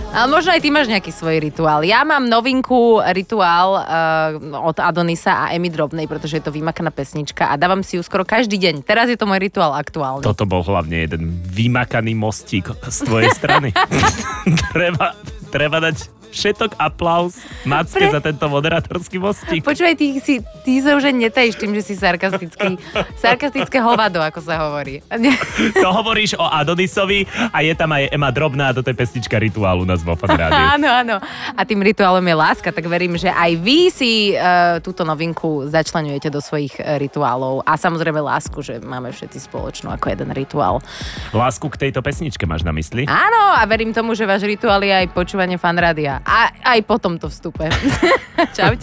Ale možno aj ty máš nejaký svoj rituál. Ja mám novinku rituál od Adonisa a Emy Drobnej, pretože je to vymakaná pesnička a dávam si ju skoro každý deň. Teraz je to môj rituál aktuálny. Toto bol hlavne jeden vymakaný mostík z tvojej strany. treba dať všetok aplauz Macke za tento moderátorský mostík. Počúvaj, ty sa už netajíš tým, že si sarkastický. Sarkastické hovado, ako sa hovorí. To hovoríš o Adonisovi a je tam aj Ema Drobná a toto je pesnička rituálu nás vo Fan Rádiu. Áno. A tým rituálom je láska, tak verím, že aj vy si túto novinku začleňujete do svojich rituálov. A samozrejme lásku, že máme všetci spoločnú ako jeden rituál. Lásku k tejto pesničke máš na mysli? Áno, a verím tomu, že váš rituál je aj počúvanie Fan Rádia. A aj po tomto vstupe. Čaute.